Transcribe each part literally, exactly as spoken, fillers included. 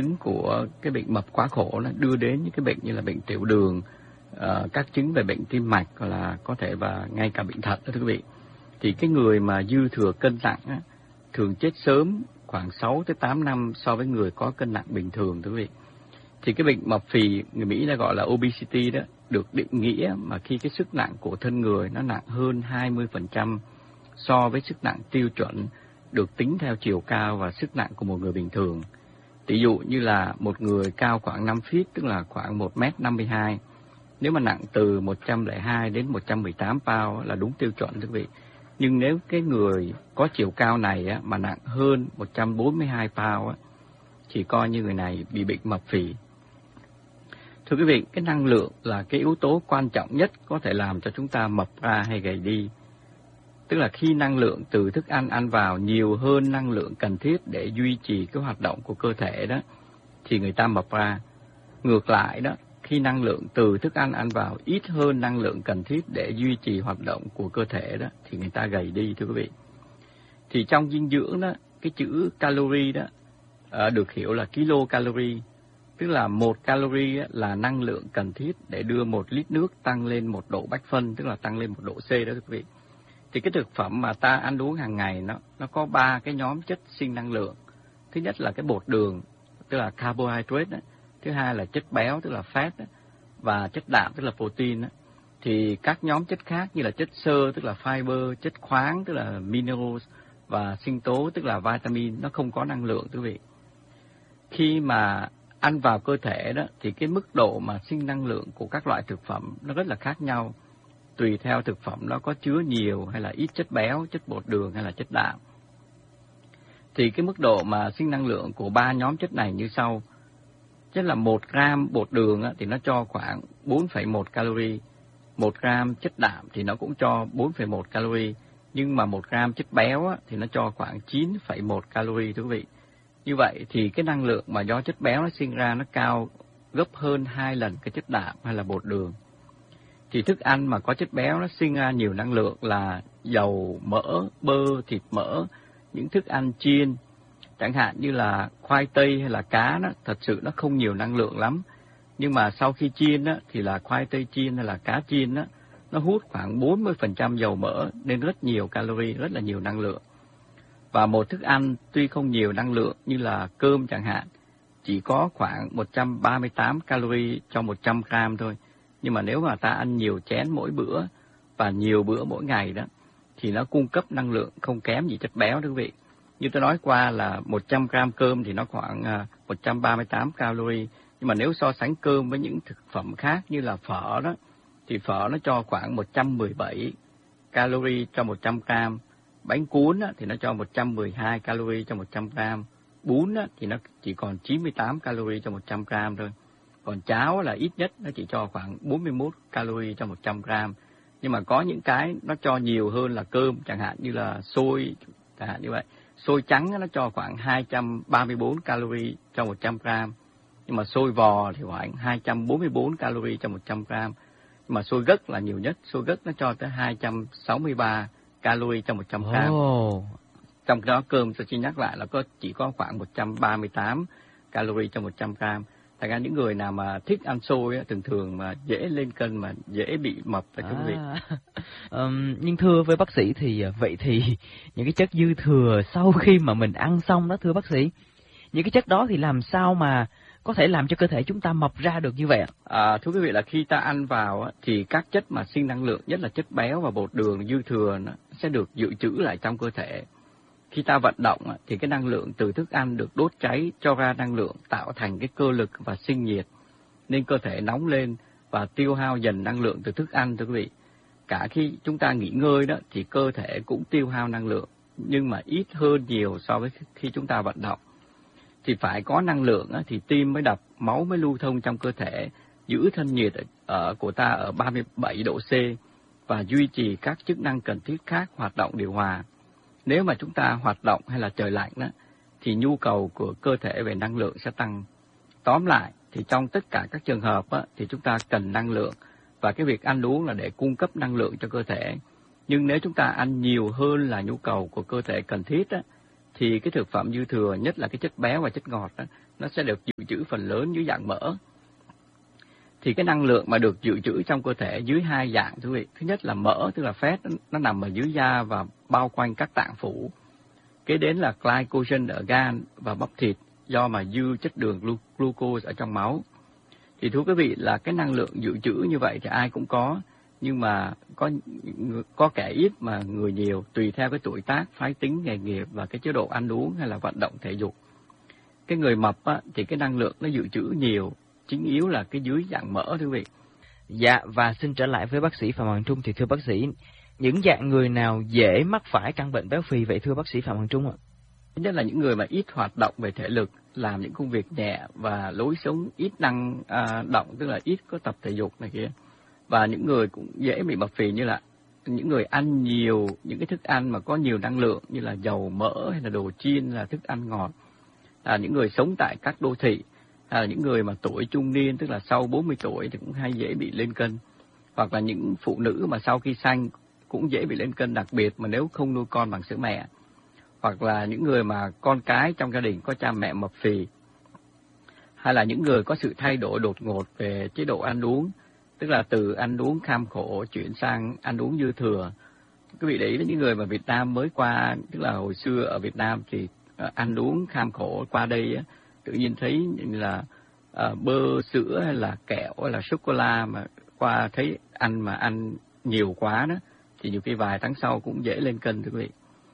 chứng của cái bệnh mập quá khổ nó đưa đến những cái bệnh như là bệnh tiểu đường, uh, các chứng về bệnh tim mạch, hoặc là có thể và ngay cả bệnh thận đó thưa quý vị. Thì cái người mà dư thừa cân nặng á, thường chết sớm khoảng sáu tới tám năm so với người có cân nặng bình thường thưa quý vị. Thì cái bệnh mập phì, người Mỹ đã gọi là obesity đó, được định nghĩa mà khi cái sức nặng của thân người nó nặng hơn hai mươi phần trăm so với sức nặng tiêu chuẩn được tính theo chiều cao và sức nặng của một người bình thường. Ví dụ như là một người cao khoảng năm feet, tức là khoảng một mét năm mươi hai, nếu mà nặng từ một trăm lẻ hai đến một trăm mười tám pound là đúng tiêu chuẩn thưa quý vị. Nhưng nếu cái người có chiều cao này á, mà nặng hơn một trăm bốn mươi hai pound á, thì coi như người này bị bệnh mập phì. Thưa quý vị, cái năng lượng là cái yếu tố quan trọng nhất có thể làm cho chúng ta mập ra hay gầy đi. Tức là khi năng lượng từ thức ăn ăn vào nhiều hơn năng lượng cần thiết để duy trì cái hoạt động của cơ thể đó, thì người ta mập ra. Ngược lại đó, khi năng lượng từ thức ăn ăn vào ít hơn năng lượng cần thiết để duy trì hoạt động của cơ thể đó, thì người ta gầy đi thưa quý vị. Thì trong dinh dưỡng đó, cái chữ calorie đó được hiểu là kilocalorie, tức là một calorie là năng lượng cần thiết để đưa một lít nước tăng lên một độ bách phân, tức là tăng lên một độ C đó thưa quý vị. Thì cái thực phẩm mà ta ăn uống hàng ngày nó nó có ba cái nhóm chất sinh năng lượng. Thứ nhất là cái bột đường, tức là carbohydrate đó. Thứ hai là chất béo, tức là fat đó. Và chất đạm, tức là protein đó. Thì các nhóm chất khác như là chất xơ, tức là fiber, chất khoáng, tức là minerals, và sinh tố, tức là vitamin, nó không có năng lượng quý vị. Khi mà ăn vào cơ thể đó thì cái mức độ mà sinh năng lượng của các loại thực phẩm nó rất là khác nhau, tùy theo thực phẩm nó có chứa nhiều hay là ít chất béo, chất bột đường hay là chất đạm. Thì cái mức độ mà sinh năng lượng của ba nhóm chất này như sau. Tức là một gram bột đường á, thì nó cho khoảng bốn phẩy một calorie, một gram chất đạm thì nó cũng cho bốn phẩy một calorie, nhưng mà một gram chất béo á, thì nó cho khoảng chín phẩy một calorie thưa quý vị. Như vậy thì cái năng lượng mà do chất béo nó sinh ra nó cao gấp hơn hai lần cái chất đạm hay là bột đường. Thì thức ăn mà có chất béo nó sinh ra nhiều năng lượng là dầu, mỡ, bơ, thịt mỡ, những thức ăn chiên, chẳng hạn như là khoai tây hay là cá đó, thật sự nó không nhiều năng lượng lắm. Nhưng mà sau khi chiên đó, thì là khoai tây chiên hay là cá chiên đó, nó hút khoảng bốn mươi phần trăm dầu mỡ nên rất nhiều calorie, rất là nhiều năng lượng. Và một thức ăn tuy không nhiều năng lượng như là cơm chẳng hạn, chỉ có khoảng một trăm ba mươi tám calorie cho một trăm gram thôi. Nhưng mà nếu mà ta ăn nhiều chén mỗi bữa và nhiều bữa mỗi ngày đó, thì nó cung cấp năng lượng không kém gì chất béo đó quý vị. Như tôi nói qua là một trăm gram cơm thì nó khoảng một trăm ba mươi tám calorie. Nhưng mà nếu so sánh cơm với những thực phẩm khác như là phở đó, thì phở nó cho khoảng một trăm mười bảy calorie cho một trăm gram. Bánh cuốn á, thì nó cho một trăm mười hai calorie cho một trăm gram. Bún á, thì nó chỉ còn chín mươi tám calorie cho một trăm gram thôi. Còn cháo là ít nhất nó chỉ cho khoảng bốn mươi mốt calorie cho một trăm gram. Nhưng mà có những cái nó cho nhiều hơn là cơm, chẳng hạn như là xôi, chẳng hạn như vậy. Xôi trắng nó cho khoảng hai trăm ba mươi tư calorie cho một trăm gram. Nhưng mà xôi vò thì khoảng hai trăm bốn mươi tư calorie cho một trăm gram. Nhưng mà xôi gấc là nhiều nhất, xôi gấc nó cho tới hai trăm sáu mươi ba calorie cho một trăm gram. Oh. Trong đó cơm tôi xin nhắc lại là có chỉ có khoảng một trăm ba mươi tám calorie cho một trăm gram. Thành ra những người nào mà thích ăn xôi á, thường thường mà dễ lên cân mà dễ bị mập phải thưa quý vị. Um, nhưng thưa với bác sĩ thì vậy thì những cái chất dư thừa sau khi mà mình ăn xong đó thưa bác sĩ, những cái chất đó thì làm sao mà có thể làm cho cơ thể chúng ta mập ra được như vậy ạ? À, thưa quý vị là khi ta ăn vào á, thì các chất mà sinh năng lượng, nhất là chất béo và bột đường dư thừa nó sẽ được dự trữ lại trong cơ thể. Khi ta vận động á, thì cái năng lượng từ thức ăn được đốt cháy cho ra năng lượng tạo thành cái cơ lực và sinh nhiệt, nên cơ thể nóng lên và tiêu hao dần năng lượng từ thức ăn thưa quý vị. Cả khi chúng ta nghỉ ngơi đó thì cơ thể cũng tiêu hao năng lượng, nhưng mà ít hơn nhiều so với khi chúng ta vận động. Thì phải có năng lượng á, thì tim mới đập, máu mới lưu thông trong cơ thể, giữ thân nhiệt ở của ta ở ba mươi bảy độ C và duy trì các chức năng cần thiết khác hoạt động điều hòa. Nếu mà chúng ta hoạt động hay là trời lạnh đó, thì nhu cầu của cơ thể về năng lượng sẽ tăng. Tóm lại thì trong tất cả các trường hợp á, thì chúng ta cần năng lượng, và cái việc ăn uống là để cung cấp năng lượng cho cơ thể. Nhưng nếu chúng ta ăn nhiều hơn là nhu cầu của cơ thể cần thiết á, thì cái thực phẩm dư thừa, nhất là cái chất béo và chất ngọt đó, nó sẽ được dự trữ phần lớn dưới dạng mỡ. Thì cái năng lượng mà được dự trữ trong cơ thể dưới hai dạng thưa quý vị. Thứ nhất là mỡ, tức là fat, nó nằm ở dưới da và bao quanh các tạng phủ. Kế đến là glycogen ở gan và bắp thịt, do mà dư chất đường glu- glucose ở trong máu. Thì thưa quý vị là cái năng lượng dự trữ như vậy thì ai cũng có, nhưng mà có có kẻ ít mà người nhiều, tùy theo cái tuổi tác, phái tính, nghề nghiệp và cái chế độ ăn uống hay là vận động thể dục. Cái người mập á, thì cái năng lượng nó dự trữ nhiều, chính yếu là cái dưới dạng mỡ thưa quý vị. Dạ, và xin trở lại với bác sĩ Phạm Hoàng Trung, thì thưa bác sĩ, những dạng người nào dễ mắc phải căn bệnh béo phì vậy thưa bác sĩ Phạm Hoàng Trung ạ? Thứ nhất là những người mà ít hoạt động về thể lực, làm những công việc nhẹ và lối sống ít năng à, động, tức là ít có tập thể dục này kia. Và những người cũng dễ bị mập phì như là những người ăn nhiều những cái thức ăn mà có nhiều năng lượng như là dầu mỡ hay là đồ chiên, là thức ăn ngọt. À, những người sống tại các đô thị, à, những người mà tuổi trung niên, tức là sau bốn mươi tuổi thì cũng hay dễ bị lên cân. Hoặc là những phụ nữ mà sau khi sanh cũng dễ bị lên cân, đặc biệt mà nếu không nuôi con bằng sữa mẹ. Hoặc là những người mà con cái trong gia đình có cha mẹ mập phì. Hay là những người có sự thay đổi đột ngột về chế độ ăn uống, tức là từ ăn uống kham khổ chuyển sang ăn uống dư thừa. Quý vị để ý đến những người mà Việt Nam mới qua, tức là hồi xưa ở Việt Nam thì uh, ăn uống kham khổ, qua đây uh, tự nhiên thấy như là uh, bơ, sữa hay là kẹo hay là sô-cô-la mà qua thấy ăn mà ăn nhiều quá đó, thì nhiều khi vài tháng sau cũng dễ lên cân thưa quý vị.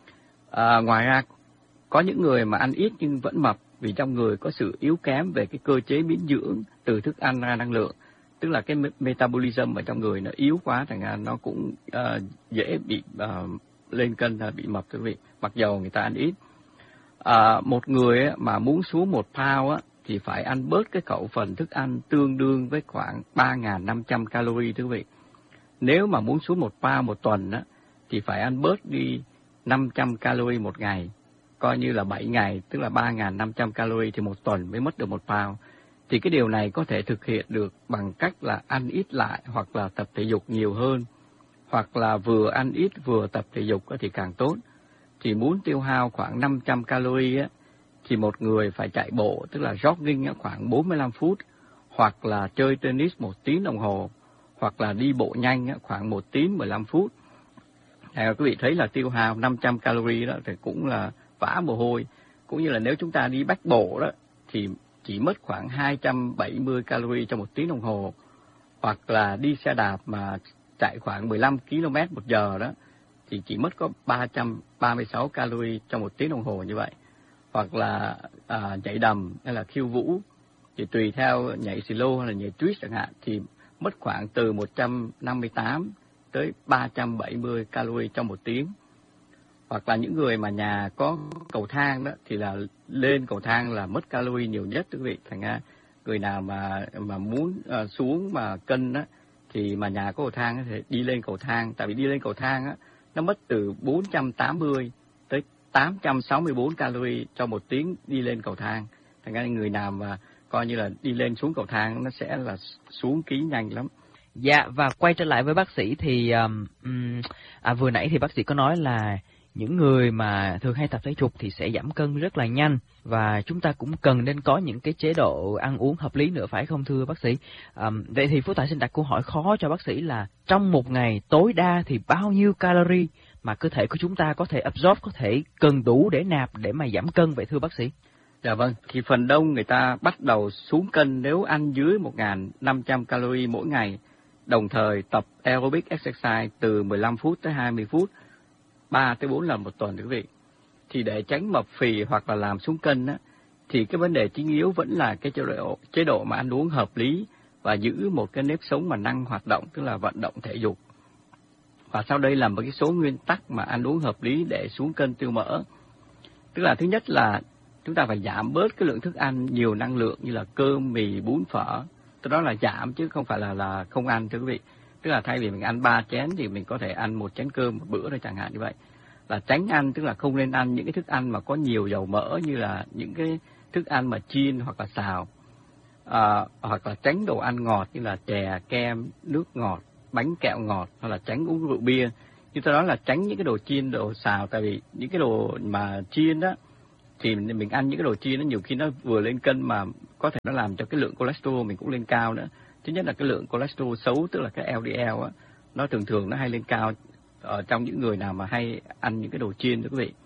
Uh, ngoài ra có những người mà ăn ít nhưng vẫn mập vì trong người có sự yếu kém về cái cơ chế biến dưỡng từ thức ăn ra năng lượng. Tức là cái metabolism ở trong người nó yếu quá, thành ra nó cũng uh, dễ bị uh, lên cân, bị mập thưa quý vị, mặc dầu người ta ăn ít. Uh, một người ấy, mà muốn xuống một pound á, thì phải ăn bớt cái khẩu phần thức ăn tương đương với khoảng ba nghìn năm trăm calorie thưa quý vị. Nếu mà muốn xuống một pound một tuần á, thì phải ăn bớt đi năm trăm calorie một ngày, coi như là bảy ngày, tức là ba nghìn năm trăm calorie thì một tuần mới mất được một pound. Thì cái điều này có thể thực hiện được bằng cách là ăn ít lại, hoặc là tập thể dục nhiều hơn, hoặc là vừa ăn ít vừa tập thể dục thì càng tốt. Thì muốn tiêu hao khoảng năm trăm calorie á, thì một người phải chạy bộ, tức là jogging khoảng bốn mươi lăm phút, hoặc là chơi tennis một tiếng đồng hồ, hoặc là đi bộ nhanh khoảng một tiếng mười lăm phút. Thì quý vị thấy là tiêu hao năm trăm calorie đó thì cũng là vã mồ hôi. Cũng như là nếu chúng ta đi bách bộ đó thì chỉ mất khoảng hai trăm bảy mươi calorie trong một tiếng đồng hồ, hoặc là đi xe đạp mà chạy khoảng mười lăm ki lô mét một giờ đó thì chỉ mất có ba trăm ba mươi sáu calorie trong một tiếng đồng hồ như vậy. Hoặc là à, nhảy đầm hay là khiêu vũ, thì tùy theo nhảy slow hay là nhảy twist chẳng hạn, thì mất khoảng từ một trăm năm mươi tám tới ba trăm bảy mươi calorie trong một tiếng. Hoặc là những người mà nhà có cầu thang đó thì là lên cầu thang là mất calorie nhiều nhất quý vị. Thành ra người nào mà mà muốn uh, xuống mà cân đó thì mà nhà có cầu thang thì đi lên cầu thang, tại vì đi lên cầu thang á nó mất từ bốn trăm tám mươi tới tám trăm sáu mươi tư calorie cho một tiếng đi lên cầu thang. Thành ra người nào mà coi như là đi lên xuống cầu thang nó sẽ là xuống ký nhanh lắm. Dạ, và quay trở lại với bác sĩ thì um, à, vừa nãy thì bác sĩ có nói là những người mà thường hay tập thể dục thì sẽ giảm cân rất là nhanh, và chúng ta cũng cần nên có những cái chế độ ăn uống hợp lý nữa, phải không thưa bác sĩ? À, vậy thì Phú Tài xin đặt câu hỏi khó cho bác sĩ là trong một ngày tối đa thì bao nhiêu calorie mà cơ thể của chúng ta có thể absorb, có thể cần đủ để nạp để mà giảm cân vậy thưa bác sĩ? Dạ vâng, thì phần đông người ta bắt đầu xuống cân nếu ăn dưới một nghìn năm trăm calorie mỗi ngày, đồng thời tập aerobic exercise từ mười lăm phút tới hai mươi phút, ba tới bốn lần một tuần quý vị. Thì để tránh mập phì hoặc là làm xuống cân á, thì cái vấn đề chính yếu vẫn là cái chế độ chế độ mà ăn uống hợp lý và giữ một cái nếp sống mà năng hoạt động, tức là vận động thể dục. Và sau đây là một cái số nguyên tắc mà ăn uống hợp lý để xuống cân tiêu mỡ. Tức là thứ nhất là chúng ta phải giảm bớt cái lượng thức ăn nhiều năng lượng như là cơm, mì, bún, phở. Tức đó là giảm chứ không phải là là không ăn thưa quý vị. Tức là thay vì mình ăn ba chén thì mình có thể ăn một chén cơm một bữa thôi chẳng hạn như vậy. Là tránh ăn, tức là không nên ăn những cái thức ăn mà có nhiều dầu mỡ như là những cái thức ăn mà chiên hoặc là xào. À, hoặc là tránh đồ ăn ngọt như là chè, kem, nước ngọt, bánh kẹo ngọt, hoặc là tránh uống rượu bia. Như tôi nói là tránh những cái đồ chiên, đồ xào, tại vì những cái đồ mà chiên đó thì mình ăn những cái đồ chiên nó nhiều khi nó vừa lên cân mà có thể nó làm cho cái lượng cholesterol mình cũng lên cao nữa. Thứ nhất là cái lượng cholesterol xấu, tức là cái L D L á, nó thường thường nó hay lên cao ở trong những người nào mà hay ăn những cái đồ chiên đó quý vị.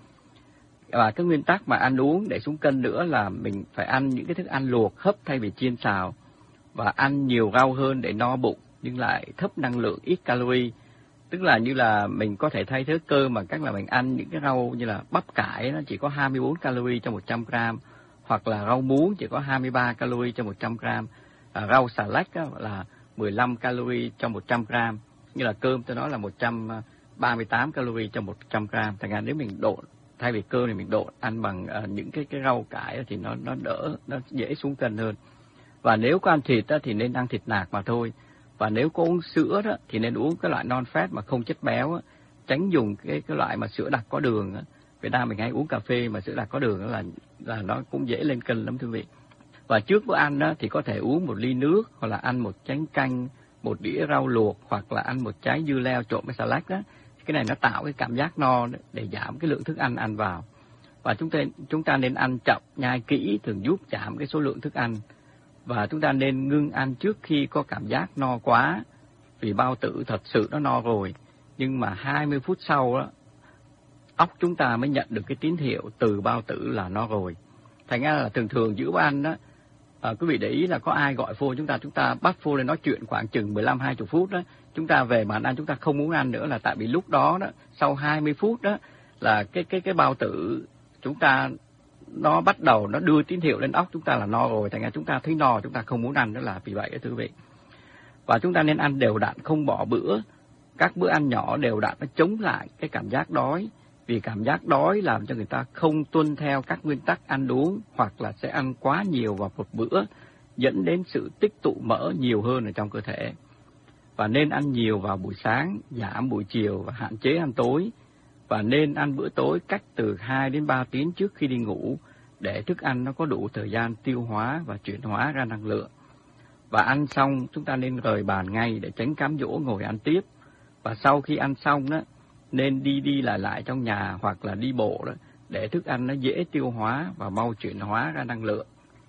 Và cái nguyên tắc mà ăn uống để xuống cân nữa là mình phải ăn những cái thức ăn luộc hấp thay vì chiên xào, và ăn nhiều rau hơn để no bụng nhưng lại thấp năng lượng, ít calorie. Tức là như là mình có thể thay thế cơm bằng cách là mình ăn những cái rau như là bắp cải, nó chỉ có hai mươi bốn calorie cho một trăm gram, hoặc là rau muống chỉ có hai mươi ba calorie cho một trăm gram, à, rau xà lách là mười lăm calorie cho một trăm gram, như là cơm tôi nói là một trăm ba mươi tám calorie cho một trăm gram. Thành ra nếu mình độn, thay vì cơm thì mình độn ăn bằng uh, những cái cái rau cải thì nó nó đỡ, nó dễ xuống cân hơn. Và nếu có ăn thịt đó, thì nên ăn thịt nạc mà thôi. Và nếu có uống sữa đó, thì nên uống cái loại non-fat mà không chất béo, tránh dùng cái cái loại mà sữa đặc có đường. Việt Nam mình hay uống cà phê mà sữa đặc có đường là là nó cũng dễ lên cân lắm thưa quý vị. Và trước bữa ăn đó, thì có thể uống một ly nước, hoặc là ăn một chén canh, một đĩa rau luộc, hoặc là ăn một trái dưa leo trộn với xà lách đó. Cái này nó tạo cái cảm giác no để giảm cái lượng thức ăn ăn vào. Và chúng ta chúng ta nên ăn chậm, nhai kỹ, thường giúp giảm cái số lượng thức ăn. Và chúng ta nên ngưng ăn trước khi có cảm giác no quá, vì bao tử thật sự nó no rồi. Nhưng mà hai mươi phút sau đó, óc chúng ta mới nhận được cái tín hiệu từ bao tử là no rồi. Thành ra là thường thường giữa bữa ăn đó, à, quý vị để ý là có ai gọi phone chúng ta, chúng ta bắt phone lên nói chuyện khoảng chừng mười lăm hai mươi phút đó, chúng ta về bàn ăn chúng ta không muốn ăn nữa, là tại vì lúc đó đó, sau hai mươi phút đó là cái cái cái bao tử chúng ta nó bắt đầu nó đưa tín hiệu lên óc chúng ta là no rồi, thành ra chúng ta thấy no, chúng ta không muốn ăn nữa là vì vậy đó thưa quý vị. Và chúng ta nên ăn đều đặn, không bỏ bữa. Các bữa ăn nhỏ đều đặn nó chống lại cái cảm giác đói, vì cảm giác đói làm cho người ta không tuân theo các nguyên tắc ăn uống, hoặc là sẽ ăn quá nhiều vào một bữa, dẫn đến sự tích tụ mỡ nhiều hơn ở trong cơ thể. Và nên ăn nhiều vào buổi sáng, giảm buổi chiều và hạn chế ăn tối. Và nên ăn bữa tối cách từ hai đến ba tiếng trước khi đi ngủ, để thức ăn nó có đủ thời gian tiêu hóa và chuyển hóa ra năng lượng. Và ăn xong chúng ta nên rời bàn ngay để tránh cám dỗ ngồi ăn tiếp. Và sau khi ăn xong đó, nên đi đi lại lại trong nhà hoặc là đi bộ đó, để thức ăn nó dễ tiêu hóa và mau chuyển hóa ra năng lượng.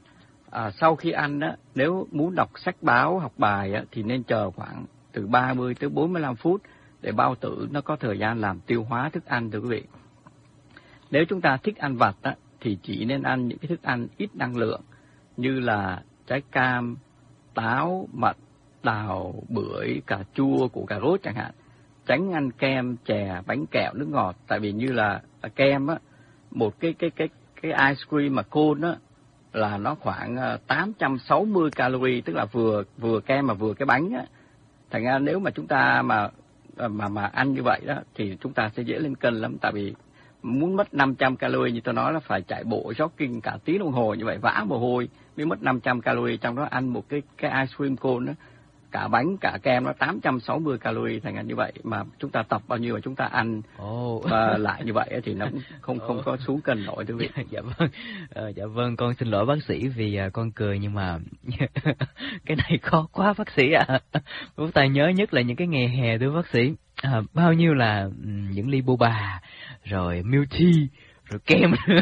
À, sau khi ăn đó, nếu muốn đọc sách báo, học bài đó, thì nên chờ khoảng từ ba mươi tới bốn mươi lăm phút để bao tử nó có thời gian làm tiêu hóa thức ăn thưa quý vị. Nếu chúng ta thích ăn vặt đó, thì chỉ nên ăn những cái thức ăn ít năng lượng như là trái cam, táo, mận, đào, bưởi, cà chua, củ cà rốt chẳng hạn. Tránh ăn kem, chè, bánh kẹo, nước ngọt, tại vì như là kem á, một cái cái cái cái ice cream mà cone á là nó khoảng tám trăm sáu mươi calorie, tức là vừa vừa kem mà vừa cái bánh á. Thành ra nếu mà chúng ta mà mà mà ăn như vậy đó thì chúng ta sẽ dễ lên cân lắm, tại vì muốn mất năm trăm calorie như tôi nói là phải chạy bộ jogging cả tiếng đồng hồ như vậy, vã mồ hôi mới mất năm trăm calorie, trong đó ăn một cái cái ice cream cone đó, cả bánh cả kem nó tám trăm sáu mươi calorie. Thành ra như vậy mà chúng ta tập bao nhiêu mà chúng ta ăn oh. và lại như vậy thì nó cũng không không oh. có xuống cân nổi thưa quý vị. Dạ vâng, ờ, dạ vâng, con xin lỗi bác sĩ vì uh, con cười, nhưng mà cái này khó quá bác sĩ ạ. À. Chúng ta nhớ nhất là những cái ngày hè thưa bác sĩ, à, bao nhiêu là um, những ly boba, rồi milk tea, rồi kem nữa.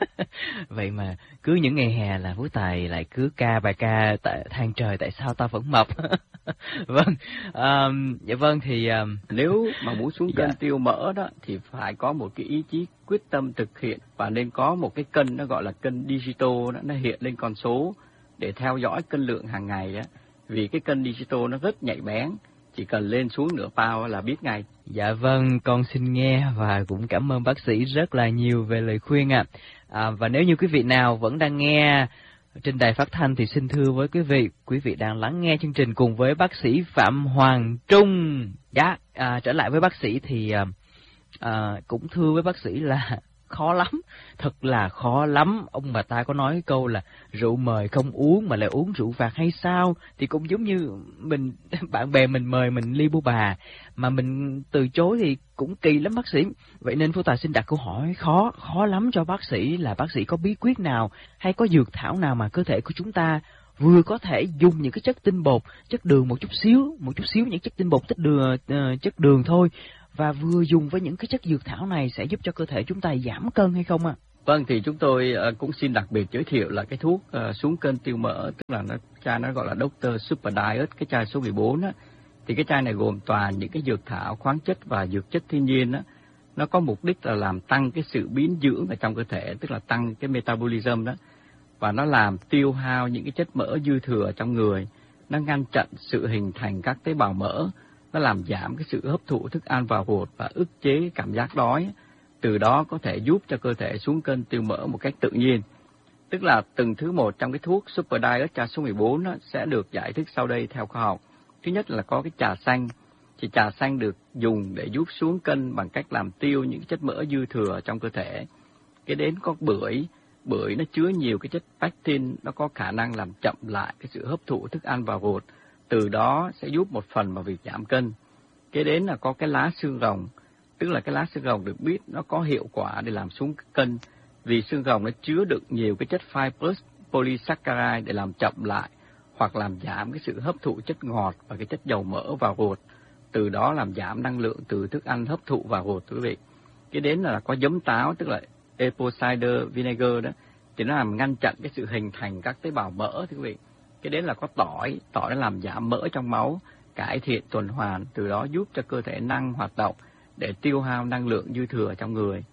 Vậy mà cứ những ngày hè là Phú Tài lại cứ ca bài ca tại than trời tại sao ta vẫn mập. Vâng, um, dạ vâng thì um, nếu mà muốn xuống cân dạ. tiêu mỡ đó thì phải có một cái ý chí quyết tâm thực hiện, và nên có một cái cân nó gọi là cân digital đó, nó hiện lên con số để theo dõi cân lượng hàng ngày á. Vì cái cân digital nó rất nhạy bén, chỉ cần lên xuống nửa pound là biết ngay. Dạ vâng, con xin nghe và cũng cảm ơn bác sĩ rất là nhiều về lời khuyên ạ. À. À, và nếu như quý vị nào vẫn đang nghe trên đài phát thanh thì xin thưa với quý vị, quý vị đang lắng nghe chương trình cùng với bác sĩ Phạm Hoàng Trung. Dạ, à, trở lại với bác sĩ thì à, à, cũng thưa với bác sĩ là khó lắm, thật là khó lắm. Ông bà ta có nói câu là rượu mời không uống mà lại uống rượu phạt hay sao? Thì cũng giống như mình bạn bè mình mời mình ly boba mà mình từ chối thì cũng kỳ lắm bác sĩ. Vậy nên Phú Tài xin đặt câu hỏi khó, khó lắm cho bác sĩ là bác sĩ có bí quyết nào hay có dược thảo nào mà cơ thể của chúng ta vừa có thể dùng những cái chất tinh bột, chất đường một chút xíu, một chút xíu những chất tinh bột, chất đường, uh, chất đường thôi, và vừa dùng với những cái chất dược thảo này sẽ giúp cho cơ thể chúng ta giảm cân hay không ạ? À? Vâng, thì chúng tôi uh, cũng xin đặc biệt giới thiệu là cái thuốc uh, xuống cân tiêu mỡ, tức là nó chai nó gọi là Doctor Super Diet, cái chai số mười bốn á. Thì cái chai này gồm toàn những cái dược thảo, khoáng chất và dược chất thiên nhiên á. Nó có mục đích là làm tăng cái sự biến dưỡng ở trong cơ thể, tức là tăng cái metabolism đó. Và nó làm tiêu hao những cái chất mỡ dư thừa trong người. Nó ngăn chặn sự hình thành các tế bào mỡ. Nó làm giảm cái sự hấp thụ thức ăn vào ruột và ức chế cảm giác đói. Từ đó có thể giúp cho cơ thể xuống cân tiêu mỡ một cách tự nhiên. Tức là từng thứ một trong cái thuốc Super Diet chai số mười bốn đó, sẽ được giải thích sau đây theo khoa học. Thứ nhất là có cái trà xanh. Thì trà xanh được dùng để giúp xuống cân bằng cách làm tiêu những chất mỡ dư thừa trong cơ thể. Cái đến có bưởi. Bưởi nó chứa nhiều cái chất pectin, nó có khả năng làm chậm lại cái sự hấp thụ thức ăn vào ruột. Từ đó sẽ giúp một phần vào việc giảm cân. Cái đến là có cái lá xương rồng. Tức là cái lá xương rồng được biết nó có hiệu quả để làm xuống cân. Vì xương rồng nó chứa được nhiều cái chất fibrous polysaccharide để làm chậm lại hoặc làm giảm cái sự hấp thụ chất ngọt và cái chất dầu mỡ vào ruột. Từ đó làm giảm năng lượng từ thức ăn hấp thụ vào ruột, quý vị. Cái đến là có giấm táo, tức là apple cider vinegar đó, thì nó làm ngăn chặn cái sự hình thành các tế bào mỡ, quý vị. Cái đến là có tỏi, tỏi nó làm giảm mỡ trong máu, cải thiện tuần hoàn, từ đó giúp cho cơ thể năng hoạt động để tiêu hao năng lượng dư thừa trong người.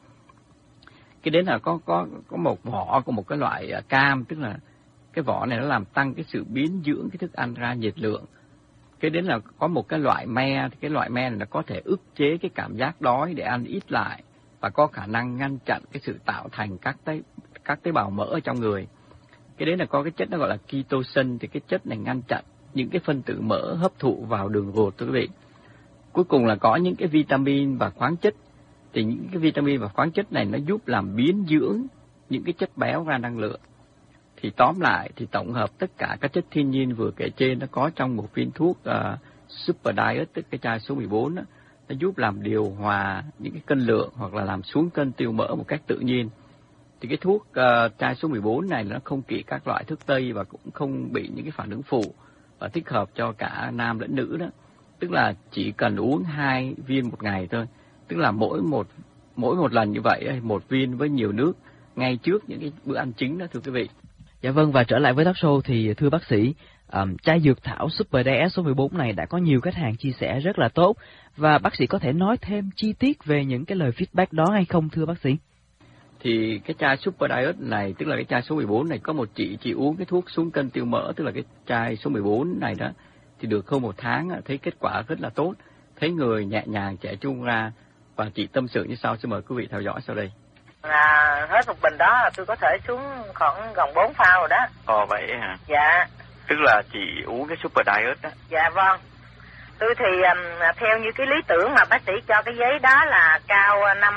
Cái đến là có có có một vỏ của một cái loại cam, tức là cái vỏ này nó làm tăng cái sự biến dưỡng cái thức ăn ra nhiệt lượng. Cái đến là có một cái loại me, thì cái loại me này nó có thể ức chế cái cảm giác đói để ăn ít lại và có khả năng ngăn chặn cái sự tạo thành các tế các tế bào mỡ ở trong người. Cái đến là có cái chất nó gọi là ketosin, thì cái chất này ngăn chặn những cái phân tử mỡ hấp thụ vào đường ruột, thưa quý vị. Cuối cùng là có những cái vitamin và khoáng chất. Thì những cái vitamin và khoáng chất này nó giúp làm biến dưỡng những cái chất béo ra năng lượng. Thì tóm lại thì tổng hợp tất cả các chất thiên nhiên vừa kể trên nó có trong một viên thuốc uh, Super Diet, tức cái chai số mười bốn đó, nó giúp làm điều hòa những cái cân lượng hoặc là làm xuống cân tiêu mỡ một cách tự nhiên. Thì cái thuốc uh, chai số mười bốn này nó không kỵ các loại thuốc tây và cũng không bị những cái phản ứng phụ và thích hợp cho cả nam lẫn nữ đó. Tức là chỉ cần uống hai viên một ngày thôi. Tức là mỗi một mỗi một lần như vậy, một viên với nhiều nước ngay trước những cái bữa ăn chính đó, thưa quý vị. Dạ vâng, và trở lại với talk show thì thưa bác sĩ, um, chai dược thảo Super Diet số mười bốn này đã có nhiều khách hàng chia sẻ rất là tốt, và bác sĩ có thể nói thêm chi tiết về những cái lời feedback đó hay không thưa bác sĩ? Thì cái chai Super Diet này, tức là cái chai số mười bốn này, có một chị chị uống cái thuốc xuống cân tiêu mỡ, tức là cái chai số mười bốn này đó, thì được hơn một tháng thấy kết quả rất là tốt, thấy người nhẹ nhàng trẻ trung ra, và chị tâm sự như sau. Xin mời quý vị theo dõi sau đây. À, hết một bình đó là tôi có thể xuống khoảng gần bốn phao rồi đó. Ồ vậy hả? Dạ. Tức là chị uống cái Super Diet đó. Dạ vâng. Tôi thì um, theo như cái lý tưởng mà bác sĩ cho cái giấy đó là cao năm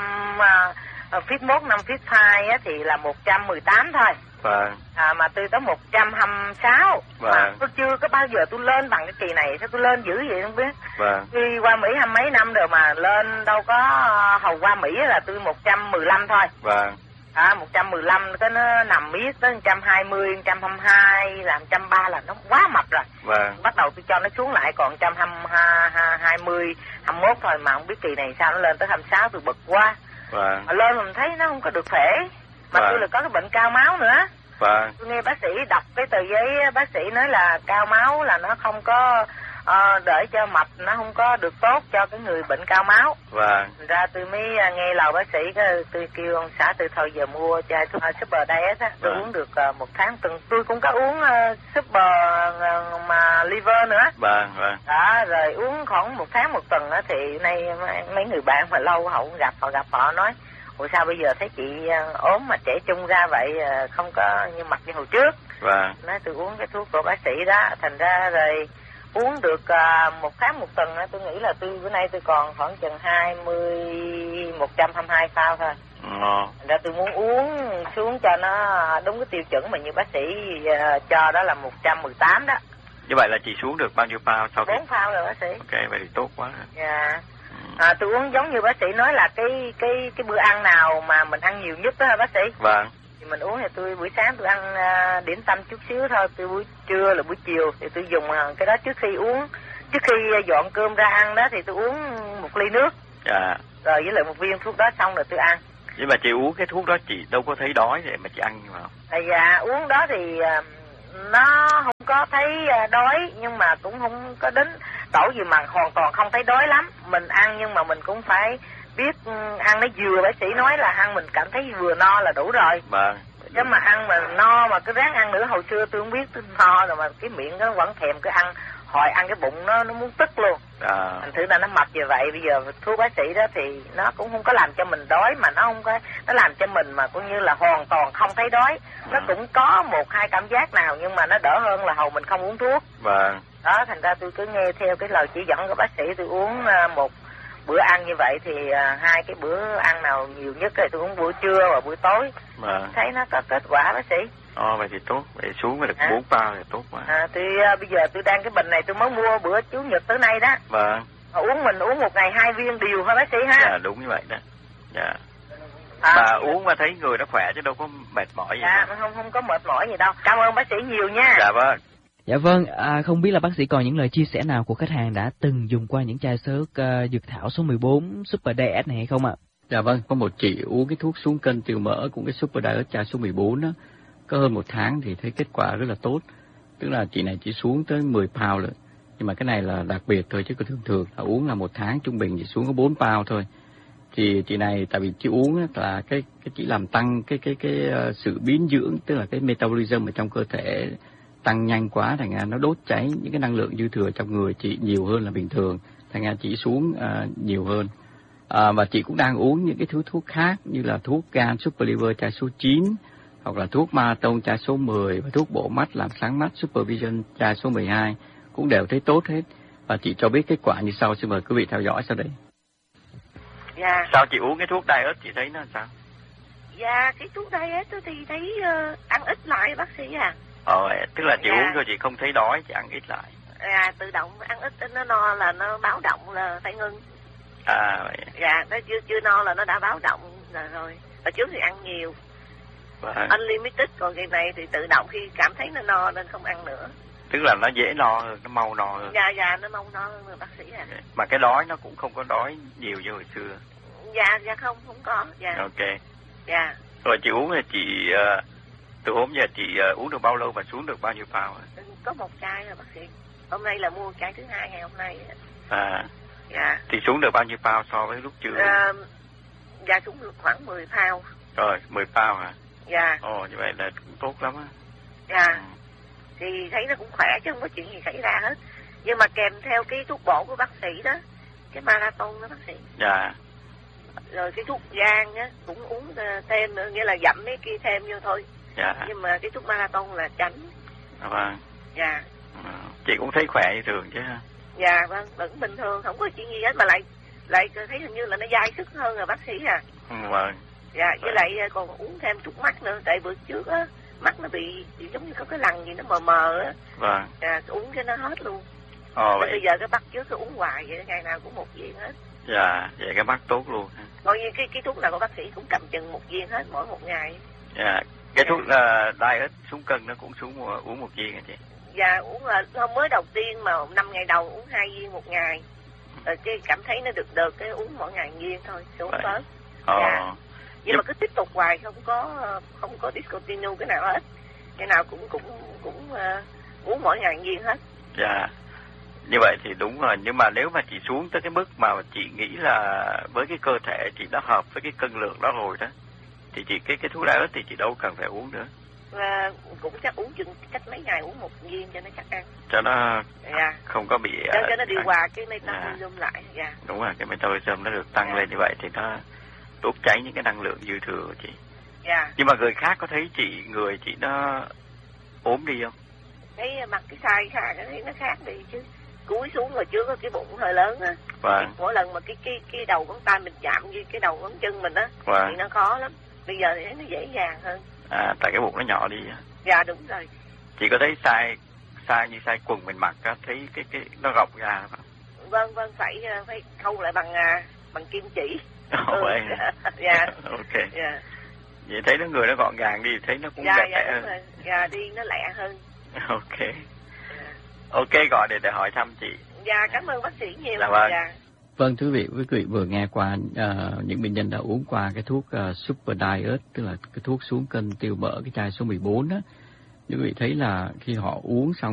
uh, feet một, năm feet hai á, thì là một trăm mười tám thôi. Vâng. À, mà tôi tới một trăm hai mươi sáu. Vâng. Mà tôi chưa có bao giờ tôi lên bằng cái kỳ này, sao tôi lên dữ vậy không biết. Vâng. Đi qua Mỹ hai mấy năm rồi mà lên đâu có, hầu qua Mỹ là tôi một trăm mười lăm thôi. Vâng. À, một trăm mười lăm cái nó nằm miết tới một trăm hai mươi, một trăm hai mươi hai là một trăm ba mươi là nó quá mập rồi. Vâng. Bắt đầu tôi cho nó xuống lại còn một trăm hai mươi, hai mươi mốt thôi, mà không biết kỳ này sao nó lên tới hai mươi sáu, tôi bực quá. Vâng. Mà lên mình thấy nó không có được khỏe. Mà vâng. tôi là có cái bệnh cao máu nữa. Vâng. Tôi nghe bác sĩ đọc cái tờ giấy, bác sĩ nói là cao máu là nó không có uh, để cho mập, nó không có được tốt cho cái người bệnh cao máu. Vâng. Ra tôi mới nghe lời bác sĩ, tôi kêu ông xã tôi thôi giờ mua chai thuốc Super Diet á, tôi vâng. uống được uh, một tháng tuần. Tôi cũng có uống uh, Super uh, mà liver nữa. Vâng, vâng. Đó, rồi uống khoảng một tháng một tuần á, thì nay mấy người bạn mà lâu họ không gặp, họ gặp họ nói ủa sao bây giờ thấy chị ốm mà trẻ trung ra vậy, không có như mặt như hồi trước. Vâng. Nói tôi uống cái thuốc của bác sĩ đó, thành ra rồi uống được uh, một tháng một tuần á, tôi nghĩ là tôi bữa nay tôi còn khoảng chừng hai mươi, một trăm hai mươi hai phao thôi. Ờ. Thành ra tôi muốn uống xuống cho nó đúng cái tiêu chuẩn mà như bác sĩ uh, cho đó là một trăm mười tám đó. Như vậy là chị xuống được bao nhiêu phao sau khi? bốn phao rồi bác sĩ. Ok, vậy thì tốt quá. Dạ. À, tôi uống giống như bác sĩ nói là cái cái cái bữa ăn nào mà mình ăn nhiều nhất đó hả bác sĩ? Vâng. Thì mình uống thì tôi buổi sáng tôi ăn uh, điểm tâm chút xíu thôi, tôi buổi trưa là buổi chiều thì tôi dùng uh, cái đó trước khi uống, trước khi dọn cơm ra ăn đó thì tôi uống một ly nước. Dạ. Rồi với lại một viên thuốc đó xong rồi tôi ăn. Nhưng mà chị uống cái thuốc đó chị đâu có thấy đói để mà chị ăn mà không? À, dạ uống đó thì nó không có thấy đói, nhưng mà cũng không có đến đổ gì mà hoàn toàn không thấy đói lắm. Mình ăn nhưng mà mình cũng phải biết ăn nó vừa, bác sĩ nói là ăn mình cảm thấy vừa no là đủ rồi. Vâng. Chứ mà ăn mà no mà cứ ráng ăn nữa, hồi xưa tôi không biết tôi no rồi mà cái miệng nó vẫn thèm cứ ăn, hồi ăn cái bụng nó nó muốn tức luôn. À. Thành thử là nó mập như vậy. Bây giờ thuốc bác sĩ đó thì nó cũng không có làm cho mình đói, mà nó không có, nó làm cho mình mà cũng như là hoàn toàn không thấy đói. Nó cũng có một hai cảm giác nào nhưng mà nó đỡ hơn là hồi mình không uống thuốc. Vâng. Đó, thành ra tôi cứ nghe theo cái lời chỉ dẫn của bác sĩ, tôi uống một bữa ăn như vậy thì uh, hai cái bữa ăn nào nhiều nhất thì tôi uống buổi trưa và buổi tối. Vâng. Thấy nó có kết quả bác sĩ. Ồ, vậy thì tốt, vậy xuống mới được bốn à. bao thì tốt quá. À, tôi uh, bây giờ tôi đang cái bình này tôi mới mua bữa Chủ nhật tới nay đó. Vâng. Mà uống mình uống một ngày hai viên điều thôi bác sĩ ha. Dạ đúng như vậy đó. Dạ. À, mà uống mà thấy người nó khỏe chứ đâu có mệt mỏi gì. Dạ, đâu. không không có mệt mỏi gì đâu. Cảm ơn bác sĩ nhiều nha. Dạ vâng. Dạ vâng, à, không biết là bác sĩ còn những lời chia sẻ nào của khách hàng đã từng dùng qua những chai xơ uh, dược thảo số mười bốn Super Diet này hay không ạ? Dạ vâng, có một chị uống cái thuốc xuống cân trừ mỡ cũng cái Super Diet chai số mười bốn đó, có hơn một tháng thì thấy kết quả rất là tốt. Tức là chị này chỉ xuống tới mười pound rồi. Nhưng mà cái này là đặc biệt thôi, chứ thường thường là uống là một tháng trung bình chỉ xuống có bốn pound thôi. Thì chị này tại vì chị uống là cái cái chỉ làm tăng cái cái cái, cái uh, sự biến dưỡng, tức là cái metabolism ở trong cơ thể tăng nhanh quá, thành ra nó đốt cháy những cái năng lượng dư thừa trong người chị nhiều hơn là bình thường, thành ra chị xuống uh, nhiều hơn. À, và chị cũng đang uống những cái thứ thuốc khác như là thuốc gan Super Liver chai số chín, hoặc là thuốc Marathon chai số mười, và thuốc bổ mắt làm sáng mắt Super Vision chai số mười hai cũng đều thấy tốt hết. Và chị cho biết kết quả như sau, xin mời quý vị theo dõi sau đây. Dạ. Sao chị uống cái thuốc diet chị thấy nó sao? Dạ, cái thuốc diet thì thấy uh, ăn ít lại bác sĩ à. Ờ, tức là chị dạ. uống thôi chị không thấy đói, chị ăn ít lại. À, tự động ăn ít nó no là nó báo động là phải ngưng. À vậy. Dạ, nó chưa chưa no là nó đã báo động là rồi. Ở trước thì ăn nhiều. Vâng. Unlimited, còn cái này thì tự động khi cảm thấy nó no nên không ăn nữa. Tức là nó dễ no hơn, nó mau no hơn. Dạ, dạ, nó mau no hơn rồi bác sĩ à. Mà cái đói nó cũng không có đói nhiều như hồi xưa. Dạ, dạ không, không có. Dạ. Ok. Dạ. Rồi chị uống là chị, uh, từ hôm giờ chị uh, uống được bao lâu và xuống được bao nhiêu pound? Có một chai rồi bác sĩ. Hôm nay là mua chai thứ hai ngày hôm nay. À. Dạ. Thì xuống được bao nhiêu pound so với lúc chưa? À, dạ xuống được khoảng mười pound. Rồi, mười pound hả? Dạ. Ồ, như vậy là cũng tốt lắm á. Dạ. Ừ. Thì thấy nó cũng khỏe chứ không có chuyện gì xảy ra hết. Nhưng mà kèm theo cái thuốc bổ của bác sĩ đó, cái Marathon đó bác sĩ. Dạ. Rồi cái thuốc gan á cũng uống thêm nữa, nghĩa là dặm mấy kia thêm vô thôi. Dạ. Nhưng mà cái thuốc Marathon là tránh. Vâng. Dạ. Ừ. Chị cũng thấy khỏe như thường chứ? Dạ vâng, vẫn bình thường, không có chuyện gì hết, mà lại lại thấy hình như là nó dai sức hơn rồi bác sĩ à. Ừ, vâng. Dạ, với vâng. lại còn uống thêm thuốc mắt nữa, tại bữa trước á mắt nó bị, bị giống như có cái lằn gì nó mờ mờ á. Vâng. Dạ, uống cho nó hết luôn. Ồ, vậy. Bây giờ cái bắt trước cứ uống hoài vậy, ngày nào cũng một viên hết. Dạ, vậy cái mắt tốt luôn. Coi như cái cái thuốc nào của bác sĩ cũng cầm chừng một viên hết mỗi một ngày. Dạ, cái thuốc là uh, diet xuống cân nó cũng xuống một, uống một viên hả chị? Dạ, uống là hôm mới đầu tiên mà năm ngày đầu uống hai viên một ngày. Rồi cái cảm thấy nó được được cái uống mỗi ngày viên thôi, xuống bớt. Ồ. Dạ. Nhưng mà cứ tiếp tục hoài, không có không có discontinue cái nào hết. Cái nào cũng cũng cũng uh, uống mỗi ngày viên hết. Dạ. Như vậy thì đúng rồi, nhưng mà nếu mà chị xuống tới cái mức mà chị nghĩ là với cái cơ thể chị đã hợp với cái cân lượng đó rồi đó, thì chị cái cái thuốc diet thì chị đâu cần phải uống nữa. Và cũng chắc uống chừng cách mấy ngày uống một viên cho nó chắc ăn. Cho nó dạ. không có bị... Cho, cho nó điều hòa cái metabolism dạ. lại. Dạ. Đúng rồi, cái metabolism nó được tăng dạ. lên như vậy thì nó đốt cháy những cái năng lượng dư thừa của chị. Dạ. Nhưng mà người khác có thấy chị, người chị nó ốm đi không? Thấy mặt cái sai sai thấy nó khác đi chứ. Cúi xuống rồi trước có cái bụng hơi lớn á. Vâng. Mỗi lần mà cái cái cái đầu ngón tay mình chạm với cái đầu ngón chân mình á vâng. thì nó khó lắm. Bây giờ thì thấy nó dễ dàng hơn. À, tại cái bụng nó nhỏ đi. Dạ đúng rồi. Chị có thấy sai sai như sai quần mình mặc á, thấy cái cái nó gọc ra không? Vâng vâng, phải phải khâu lại bằng bằng kim chỉ. Ồ vậy. Dạ. Ok. Dạ. Vậy thấy nó người nó gọn gàng đi, thấy nó cũng dạ, đẹp dạ, đẽ hơn. Rồi. Dạ, đi nó lẹ hơn. Ok. Ok, gọi để để hỏi thăm chị. Dạ, cảm ơn bác sĩ nhiều. Dạ vâng. Dạ. Vâng, thưa quý vị, quý vị vừa nghe qua uh, những bệnh nhân đã uống qua cái thuốc uh, Super Diet, tức là cái thuốc xuống cân tiêu mỡ, cái chai số mười bốn á. Quý vị thấy là khi họ uống xong